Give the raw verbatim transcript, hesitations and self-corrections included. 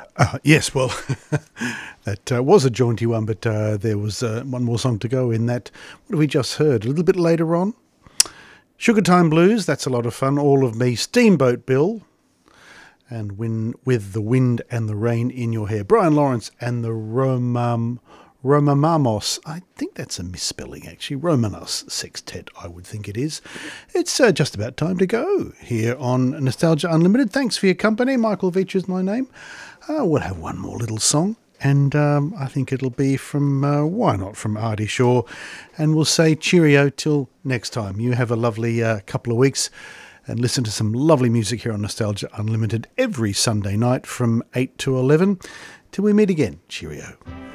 Uh, yes, well, that uh, was a jaunty one, but uh, there was uh, one more song to go in that. What have we just heard? A little bit later on. Sugar Time Blues, that's a lot of fun. All of Me, Steamboat Bill, and win, With the Wind and the Rain in Your Hair. Brian Lawrence and the Romam, Romamamos. I think that's a misspelling, actually. Romanos Sextet, I would think it is. It's uh, just about time to go here on Nostalgia Unlimited. Thanks for your company. Michael Veitch is my name. Uh, we'll have one more little song, and um, I think it'll be from, uh, why not, from Artie Shaw. And we'll say cheerio till next time. You have a lovely uh, couple of weeks and listen to some lovely music here on Nostalgia Unlimited every Sunday night from eight to eleven. Till we meet again, cheerio.